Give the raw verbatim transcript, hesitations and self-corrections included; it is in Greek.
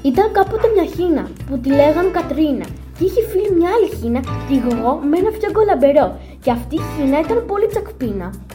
Ήταν κάποτε μια χίνα που τη λέγαν Κατρίνα και είχε φίλη μια άλλη χίνα, τη Γογό, με ένα φτιάγκο λαμπερό. Και αυτή η χίνα ήταν πολύ τσακπίνα.